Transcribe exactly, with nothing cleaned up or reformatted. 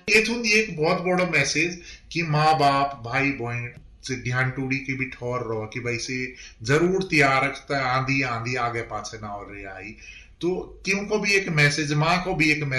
ये थी एक बहुत बड़ा मैसेज कि माँ बाप भाई बहन से ध्यान टूड़ी के भी ठौर रहो कि भाई से जरूर तैयार रखता आंधी आंधी आगे पाछे ना हो रही आई। तो क्यों को भी एक मैसेज, माँ को भी एक